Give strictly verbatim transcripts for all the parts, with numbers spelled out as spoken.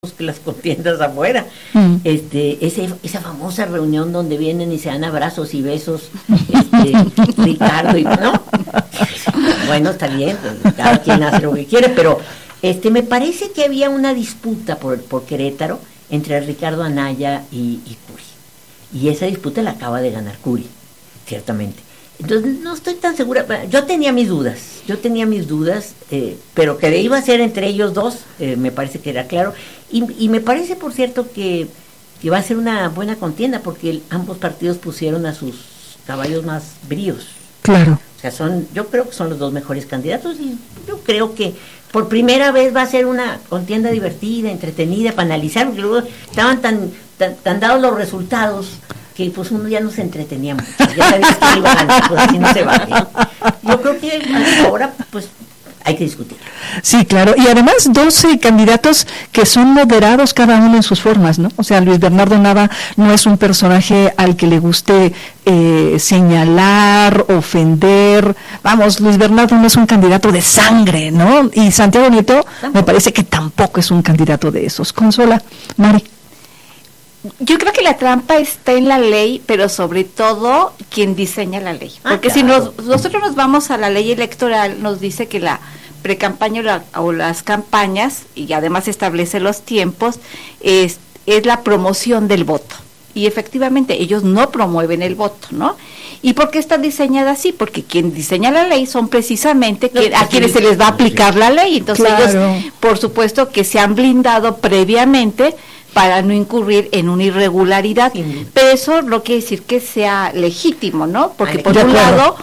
que las contiendas afuera, mm. este, ese, esa famosa reunión donde vienen y se dan abrazos y besos, este, Ricardo y no, bueno, está bien, pues, cada quien hace lo que quiere, pero este, me parece que había una disputa por, por Querétaro entre Ricardo Anaya y, y Curi, y esa disputa la acaba de ganar Curi, ciertamente. Entonces no estoy tan segura, yo tenía mis dudas, yo tenía mis dudas, eh, pero que iba a ser entre ellos dos, eh, me parece que era claro, y, y me parece, por cierto, que, que va a ser una buena contienda, porque el, ambos partidos pusieron a sus caballos más bríos. Claro. O sea, son, yo creo que son los dos mejores candidatos, y yo creo que por primera vez va a ser una contienda divertida, entretenida, para analizar, porque luego estaban tan, tan, tan dados los resultados, que pues uno ya no se entretenía mucho, ya sabías que iba a ganar, pues así no se va. ¿eh? Yo creo que ahora pues hay que discutir. Sí, claro, y además doce candidatos que son moderados cada uno en sus formas, ¿no? O sea, Luis Bernardo Nava no es un personaje al que le guste eh, señalar, ofender, vamos, Luis Bernardo no es un candidato de sangre, ¿no? Y Santiago Nieto tampoco. Me parece que tampoco es un candidato de esos. Consuela, Mari. Yo creo que la trampa está en la ley, pero sobre todo quien diseña la ley. Porque ah, claro. si nos, nosotros nos vamos a la ley electoral, nos dice que la precampaña o, la, o las campañas, y además establece los tiempos, es, es la promoción del voto. Y efectivamente ellos no promueven el voto, ¿no? ¿Y por qué está diseñada así? Porque quien diseña la ley son precisamente no, que, a quienes se les va a aplicar la ley. Entonces claro. ellos, por supuesto, que se han blindado previamente para no incurrir en una irregularidad, sí. Pero eso no quiere decir que sea legítimo, ¿no? Porque por un lado,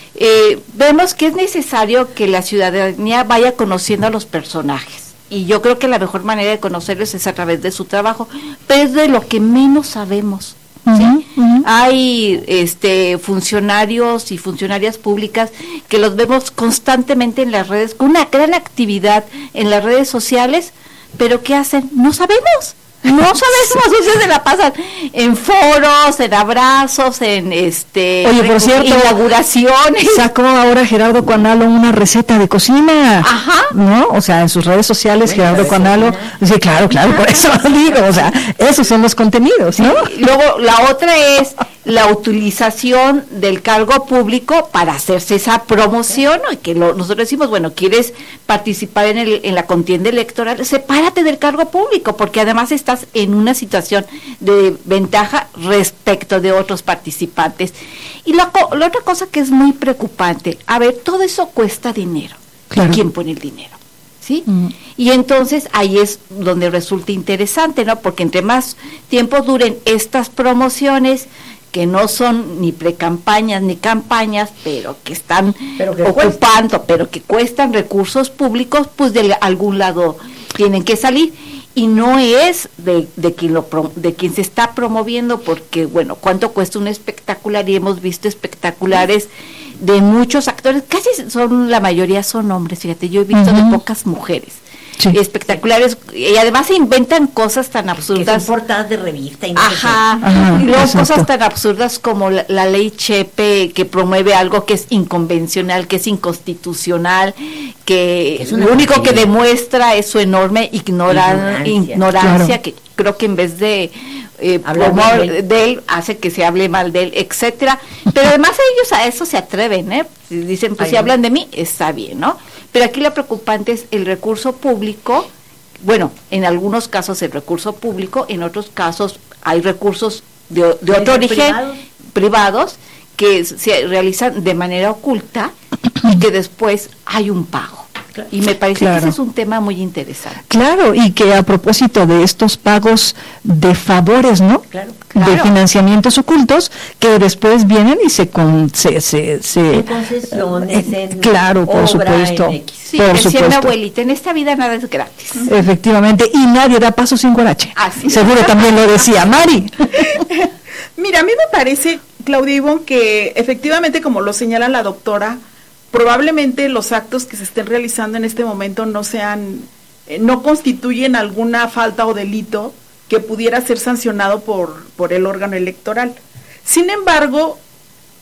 eh, vemos que es necesario que la ciudadanía vaya conociendo a los personajes, y yo creo que la mejor manera de conocerlos es a través de su trabajo, pero es de lo que menos sabemos, ¿sí? Uh-huh, uh-huh. Hay este funcionarios y funcionarias públicas que los vemos constantemente en las redes, con una gran actividad en las redes sociales, pero ¿qué hacen? No sabemos. No sabemos, ustedes se la pasan en foros, en abrazos, en este Oye, por cierto, inauguraciones. Sacó ahora Gerardo Cuanalo una receta de cocina. Ajá. ¿No? O sea, en sus redes sociales, bueno, Gerardo Cuanalo. Sí, claro, claro, por eso lo digo. O sea, esos son los contenidos, ¿no? Sí, luego, la otra es la utilización del cargo público para hacerse esa promoción, ¿no? Y que lo, nosotros decimos, bueno, ¿quieres participar en, el, en la contienda electoral? Sepárate del cargo público, porque además estás en una situación de ventaja respecto de otros participantes. Y la, la otra cosa que es muy preocupante, a ver, todo eso cuesta dinero. Claro. ¿Quién pone el dinero? ¿Sí? Uh-huh. Y entonces ahí es donde resulta interesante, ¿no? Porque entre más tiempo duren estas promociones, que no son ni precampañas ni campañas, pero que están pero que ocupando, cuesta. pero que cuestan recursos públicos, pues de algún lado tienen que salir, y no es de, de quien lo de quien se está promoviendo, porque bueno, ¿cuánto cuesta un espectacular? Y hemos visto espectaculares de muchos actores, casi son, la mayoría son hombres, fíjate, yo he visto uh-huh. de pocas mujeres. Sí. Espectaculares, y además se inventan cosas tan absurdas. Que son portadas de revista. Y no Ajá, Ajá, y luego exacto. cosas tan absurdas como la, la ley Chepe, que promueve algo que es inconvencional, que es inconstitucional, que, que lo único que demuestra es su enorme ignora, ignorancia, ignorancia claro. que creo que en vez de eh, promover de él. de él, hace que se hable mal de él, etcétera. Pero además ellos a eso se atreven, ¿eh? Dicen, pues Ay, si no. hablan de mí, está bien, ¿no? Pero aquí lo preocupante es el recurso público, bueno, en algunos casos el recurso público, en otros casos hay recursos de, de otro origen, privados? privados, que se realizan de manera oculta y que después hay un pago. Y me parece claro. que ese es un tema muy interesante. Claro, y que a propósito de estos pagos de favores, ¿no? Claro, claro. De financiamientos ocultos, que después vienen y se con, se, se, se en concesiones, eh, en claro, por supuesto. Sí, por decía supuesto. mi abuelita, en esta vida nada es gratis. Efectivamente, y nadie da paso sin guarache. Así Seguro también lo decía Mari. Mira, a mí me parece, Claudia Ivonne, que efectivamente, como lo señala la doctora, probablemente los actos que se estén realizando en este momento no sean, eh, no constituyen alguna falta o delito que pudiera ser sancionado por, por el órgano electoral. Sin embargo,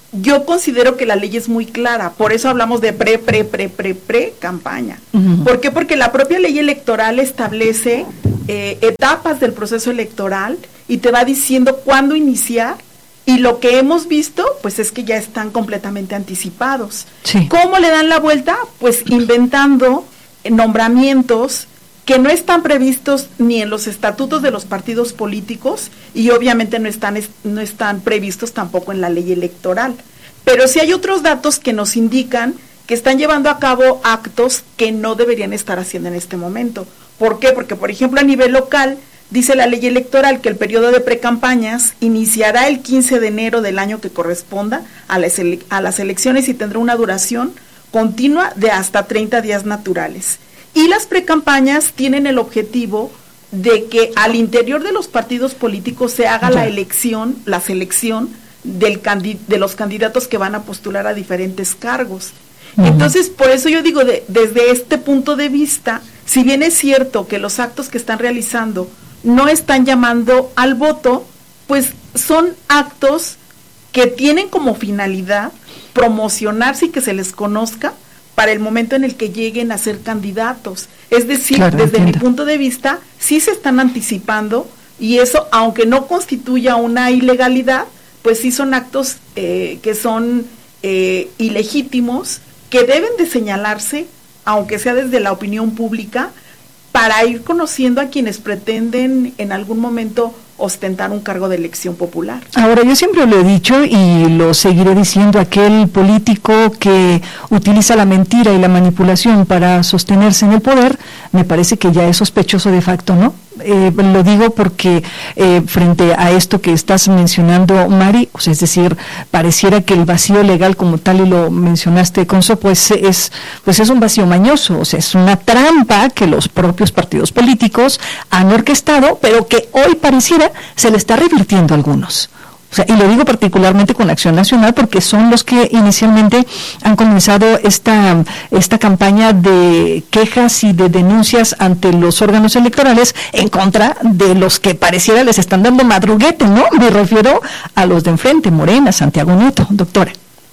yo considero que la ley es muy clara, por eso hablamos de pre, pre, pre, pre, pre campaña. Uh-huh. ¿Por qué? Porque la propia ley electoral establece eh, etapas del proceso electoral y te va diciendo cuándo iniciar, y lo que hemos visto, pues es que ya están completamente anticipados. Sí. ¿Cómo le dan la vuelta? Pues inventando nombramientos que no están previstos ni en los estatutos de los partidos políticos y obviamente no están, no están previstos tampoco en la ley electoral. Pero sí hay otros datos que nos indican que están llevando a cabo actos que no deberían estar haciendo en este momento. ¿Por qué? Porque, por ejemplo, a nivel local, dice la ley electoral que el periodo de precampañas iniciará el quince de enero del año que corresponda a las, ele- a las elecciones y tendrá una duración continua de hasta treinta días naturales. Y las precampañas tienen el objetivo de que al interior de los partidos políticos se haga la elección, la selección del candi- de los candidatos que van a postular a diferentes cargos. Uh-huh. Entonces, por eso yo digo, de, desde este punto de vista, si bien es cierto que los actos que están realizando no están llamando al voto, pues son actos que tienen como finalidad promocionarse y que se les conozca para el momento en el que lleguen a ser candidatos. Es decir, claro, desde entiendo. mi punto de vista, sí se están anticipando, y eso, aunque no constituya una ilegalidad, pues sí son actos eh, que son eh, ilegítimos, que deben de señalarse, aunque sea desde la opinión pública, para ir conociendo a quienes pretenden en algún momento ostentar un cargo de elección popular. Ahora, yo siempre lo he dicho y lo seguiré diciendo, aquel político que utiliza la mentira y la manipulación para sostenerse en el poder, me parece que ya es sospechoso de facto, ¿no? Eh, lo digo porque eh, frente a esto que estás mencionando, Mari, pues es decir, pareciera que el vacío legal como tal, y lo mencionaste, Conso, pues es, pues es un vacío mañoso, o sea, es una trampa que los propios partidos políticos han orquestado, pero que hoy pareciera se le está revirtiendo a algunos. O sea, y lo digo particularmente con Acción Nacional porque son los que inicialmente han comenzado esta esta campaña de quejas y de denuncias ante los órganos electorales en contra de los que pareciera les están dando madruguete, ¿no? Me refiero a los de enfrente, Morena, Santiago Nieto, doctora.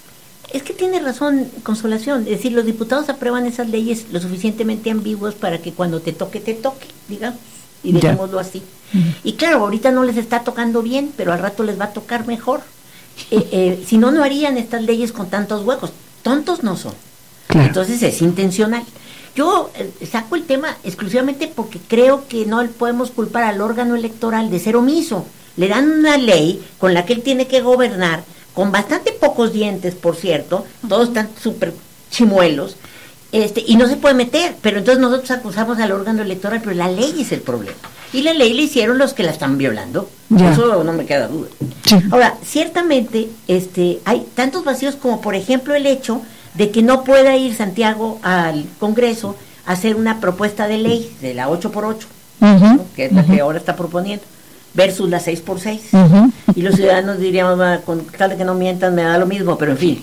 Es que tiene razón, Consolación, es decir, los diputados aprueban esas leyes lo suficientemente ambiguas para que cuando te toque, te toque, digamos, y dejémoslo así. Uh-huh. Y claro, ahorita no les está tocando bien, pero al rato les va a tocar mejor. Eh, eh, si no, no harían estas leyes con tantos huecos. Tontos no son. Claro. Entonces es intencional. Yo eh, saco el tema exclusivamente porque creo que no podemos culpar al órgano electoral de ser omiso. Le dan una ley con la que él tiene que gobernar, con bastante pocos dientes, por cierto, todos están súper chimuelos, este, y no se puede meter, pero entonces nosotros acusamos al órgano electoral, pero la ley es el problema. Y la ley la hicieron los que la están violando, ya. Eso no me queda duda. Sí. Ahora, ciertamente este, hay tantos vacíos como, por ejemplo, el hecho de que no pueda ir Santiago al Congreso a hacer una propuesta de ley de la ocho por ocho, uh-huh. ¿no? Que es la uh-huh. que ahora está proponiendo, versus la seis por seis. Uh-huh. Y los ciudadanos diríamos, con tal de que no mientan, me da lo mismo, pero en fin.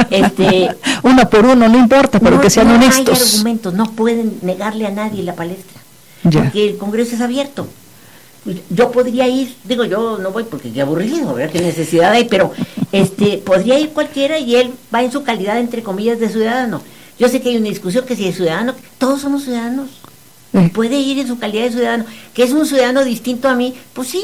este Uno por uno, no importa, pero no, que sean no honestos. No hay argumentos, no pueden negarle a nadie la palestra, ya. Porque el Congreso es abierto. Yo podría ir, digo, yo no voy porque qué aburrido, ¿verdad? Qué necesidad hay, pero este podría ir cualquiera y él va en su calidad, entre comillas, de ciudadano. Yo sé que hay una discusión que si es ciudadano, todos somos ciudadanos. ¿Eh? Puede ir en su calidad de ciudadano, que es un ciudadano distinto a mí, pues sí,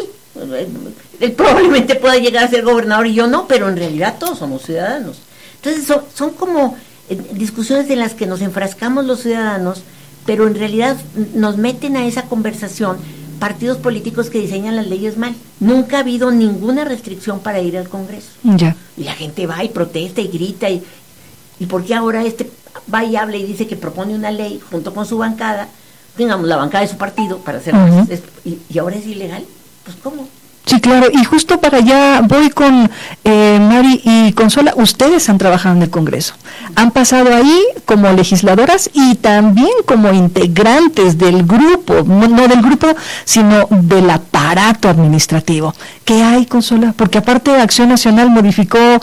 él probablemente pueda llegar a ser gobernador y yo no, pero en realidad todos somos ciudadanos. Entonces son, son como eh, discusiones en las que nos enfrascamos los ciudadanos, pero en realidad nos meten a esa conversación partidos políticos que diseñan las leyes mal. Nunca ha habido ninguna restricción para ir al Congreso. Ya. Y la gente va y protesta y grita. Y, ¿y por qué ahora este va y habla y dice que propone una ley junto con su bancada, digamos la bancada de su partido, para hacer uh-huh. es, y, y ahora es ilegal? Pues ¿cómo? Sí, claro, y justo para allá voy con eh, Mari y Consuela. Ustedes han trabajado en el Congreso, han pasado ahí como legisladoras y también como integrantes del grupo, no, no del grupo, sino del aparato administrativo. ¿Qué hay, Consuela? Porque aparte de Acción Nacional modificó, eh,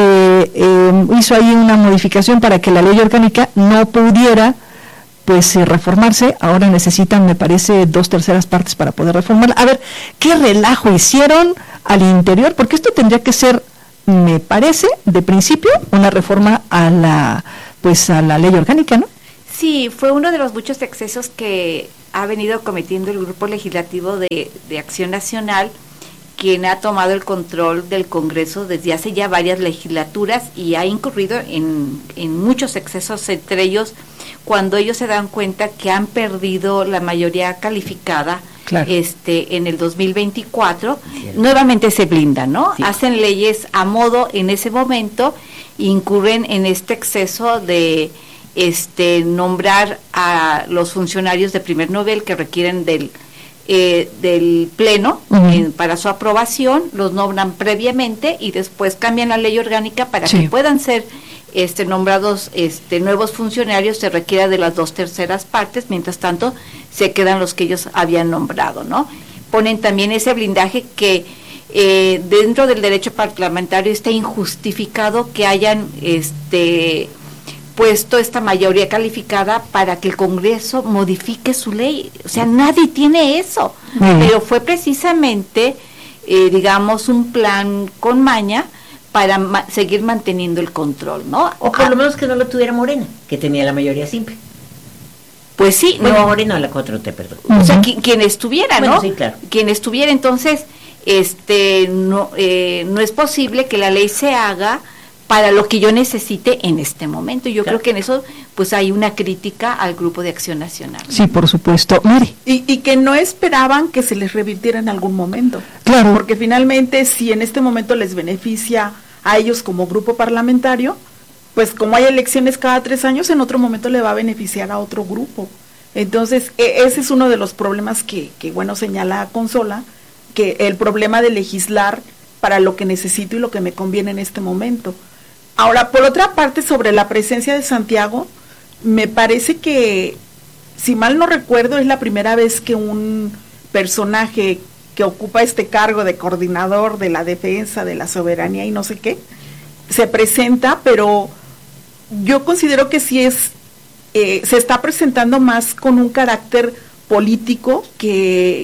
eh, hizo ahí una modificación para que la ley orgánica no pudiera pues eh, reformarse. Ahora necesitan, me parece, dos terceras partes para poder reformarla. A ver, ¿qué relajo hicieron al interior? Porque esto tendría que ser me parece, de principio, una reforma a la, pues a la ley orgánica, ¿no? Sí, fue uno de los muchos excesos que ha venido cometiendo el Grupo Legislativo de, de Acción Nacional, quien ha tomado el control del Congreso desde hace ya varias legislaturas y ha incurrido en, en muchos excesos, entre ellos cuando ellos se dan cuenta que han perdido la mayoría calificada. Claro. Este, en el dos mil veinticuatro, sí, nuevamente se blindan, ¿no? Sí. Hacen leyes a modo en ese momento, incurren en este exceso de este nombrar a los funcionarios de primer nivel que requieren del eh, del pleno uh-huh. eh, para su aprobación, los nombran previamente y después cambian la ley orgánica para sí. que puedan ser este nombrados este nuevos funcionarios, se requiere de las dos terceras partes, mientras tanto se quedan los que ellos habían nombrado, ¿no? Ponen también ese blindaje que eh, dentro del derecho parlamentario está injustificado que hayan este puesto esta mayoría calificada para que el Congreso modifique su ley, o sea, nadie tiene eso, uh-huh. pero fue precisamente eh, digamos un plan con maña para ma- seguir manteniendo el control, ¿no? O por ah, lo menos que no lo tuviera Morena, que tenía la mayoría simple. Pues sí, bueno, no. Morena o la cuatro T, perdón. Uh-huh. O sea, qui- quien estuviera, bueno, ¿no? Sí, claro. Quien estuviera, entonces, este, no, eh, no es posible que la ley se haga para lo que yo necesite en este momento. Yo claro. creo que en eso, pues, hay una crítica al Grupo de Acción Nacional. Sí, por supuesto. Mari. Y, y que no esperaban que se les revirtiera en algún momento. Claro. Porque finalmente, si en este momento les beneficia a ellos como grupo parlamentario, pues como hay elecciones cada tres años, en otro momento le va a beneficiar a otro grupo. Entonces, e- ese es uno de los problemas que, que, bueno, señala Consola, que el problema de legislar para lo que necesito y lo que me conviene en este momento. Ahora, por otra parte, sobre la presencia de Santiago, me parece que, si mal no recuerdo, es la primera vez que un personaje que ocupa este cargo de coordinador de la defensa, de la soberanía y no sé qué, se presenta, pero yo considero que sí es, eh, se está presentando más con un carácter político que,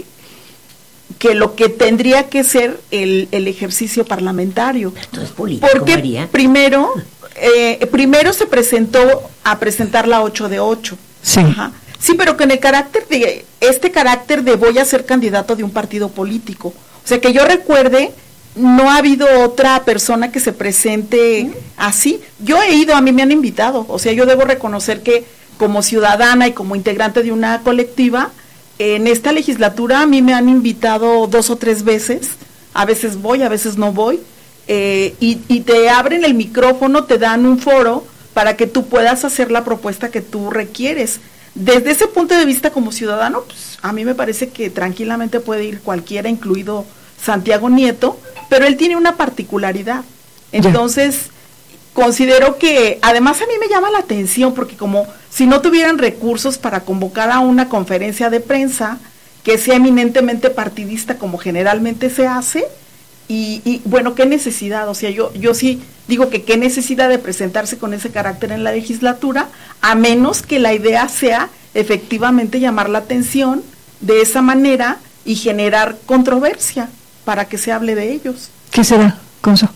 que lo que tendría que ser el, el ejercicio parlamentario. Esto es político, porque María. primero, eh, primero se presentó a presentar la ocho de ocho. Sí. Ajá. Sí, pero con el carácter de, este carácter de voy a ser candidato de un partido político. O sea, que yo recuerde, no ha habido otra persona que se presente así. Yo he ido, a mí me han invitado, o sea, yo debo reconocer que como ciudadana y como integrante de una colectiva, en esta legislatura a mí me han invitado dos o tres veces, a veces voy, a veces no voy, eh, y, y te abren el micrófono, te dan un foro para que tú puedas hacer la propuesta que tú requieres. Desde ese punto de vista como ciudadano, pues a mí me parece que tranquilamente puede ir cualquiera, incluido Santiago Nieto, pero él tiene una particularidad. Entonces, yeah. considero que, además a mí me llama la atención, porque como si no tuvieran recursos para convocar a una conferencia de prensa que sea eminentemente partidista como generalmente se hace, y, y bueno, qué necesidad, o sea, yo, yo sí digo que qué necesidad de presentarse con ese carácter en la legislatura, a menos que la idea sea efectivamente llamar la atención de esa manera y generar controversia para que se hable de ellos. ¿Qué será, Conso?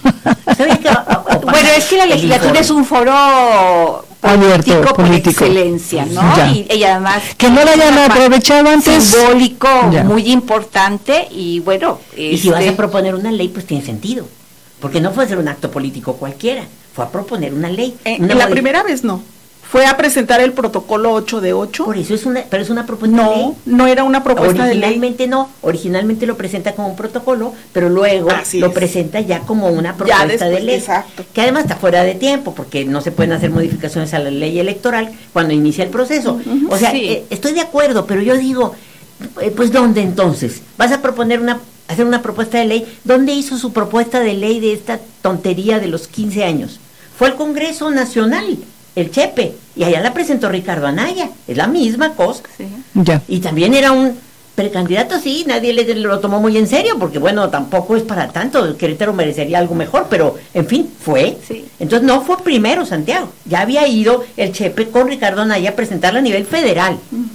Bueno, es que la legislatura es un foro político, abierto, por político. excelencia, ¿no? Y, y además que no la hayan aprovechado antes, simbólico, ya. muy importante, y bueno, y este... si vas a proponer una ley, pues tiene sentido, porque no fue a hacer un acto político cualquiera, fue a proponer una ley. Eh, una la primera vez no, fue a presentar el protocolo ocho de ocho. Por eso es una, pero es una propuesta no, de ley. No, era una propuesta de ley. Originalmente no, originalmente lo presenta como un protocolo, pero luego Así lo es. presenta ya como una propuesta después, de ley. Exacto. Que además está fuera de tiempo, porque no se pueden hacer modificaciones a la ley electoral cuando inicia el proceso. Uh-huh, o sea, sí. eh, estoy de acuerdo, pero yo digo, eh, pues ¿dónde entonces? ¿Vas a proponer una, hacer una propuesta de ley? ¿Dónde hizo su propuesta de ley de esta tontería de los quince años? Fue al Congreso Nacional, el Chepe, y allá la presentó Ricardo Anaya, es la misma cosa. Sí. Ya. Y también era un precandidato, sí, nadie le, lo tomó muy en serio, porque bueno, tampoco es para tanto, Querétaro merecería algo mejor, pero en fin, fue. Sí. Entonces no fue primero Santiago, ya había ido el Chepe con Ricardo Anaya a presentarla a nivel federal. Uh-huh.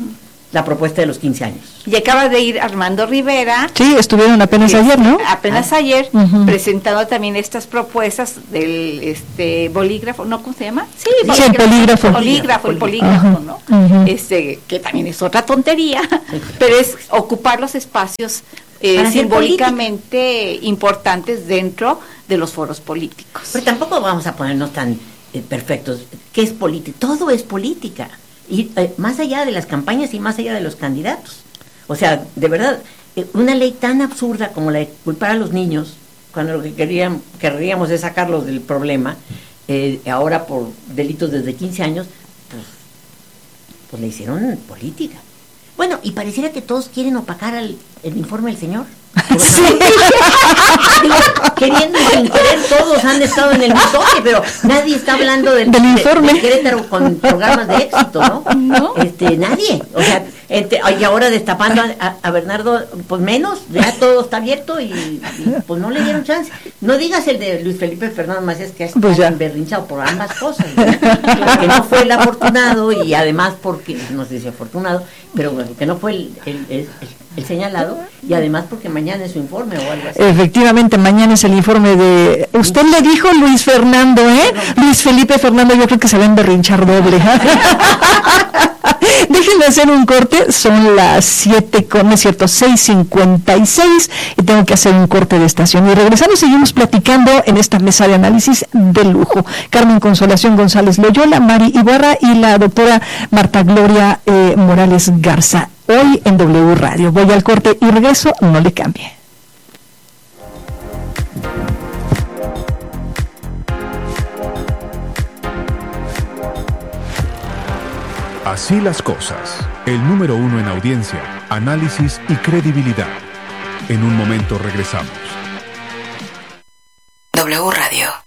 la propuesta de los quince años. Y acaba de ir Armando Rivera. Sí, estuvieron apenas ayer, ¿no? Apenas ah. ayer, uh-huh. presentando también estas propuestas del este bolígrafo, ¿no? ¿Cómo se llama? Sí, sí el polígrafo. Polígrafo, el polígrafo, uh-huh. ¿no? Uh-huh. Este, que también es otra tontería, pero es ocupar los espacios eh, simbólicamente importantes dentro de los foros políticos. Pero tampoco vamos a ponernos tan eh, perfectos. ¿Qué es política? Todo es política. Y eh, más allá de las campañas y más allá de los candidatos. O sea, de verdad, eh, una ley tan absurda como la de culpar a los niños, cuando lo que querían, querríamos es sacarlos del problema, eh, ahora por delitos desde quince años, pues, pues le hicieron política. Bueno, y pareciera que todos quieren opacar al, el informe del señor. Sí. Digo, queriendo y sin querer, todos han estado en el mitote, pero nadie está hablando del, del de, informe de Querétaro con programas de éxito, ¿no? ¿No? Este, nadie. O sea, este, y ahora destapando a, a Bernardo, pues menos, ya todo está abierto y, y pues no le dieron chance. No digas el de Luis Felipe Fernández Macías, que está pues emberrinchado por ambas cosas, ¿no? Que no fue el afortunado y además porque, no sé si afortunado, pero bueno, que no fue el, el, el, el señalado y además porque mañana es su informe o algo así. Efectivamente, mañana es el informe de... Usted le dijo Luis Fernando, ¿eh? Luis Felipe Fernando, yo creo que se va a emberrinchar doble. Déjenme hacer un corte, son las siete, con, es cierto, seis cincuenta y seis y tengo que hacer un corte de estación. Y regresando, seguimos platicando en esta mesa de análisis de lujo. Carmen Consolación González Loyola, Mari Ibarra y la doctora Marta Gloria eh, Morales Garza. Hoy en W Radio. Voy al corte y regreso, no le cambie. Así las cosas. El número uno en audiencia, análisis y credibilidad. En un momento regresamos. W Radio.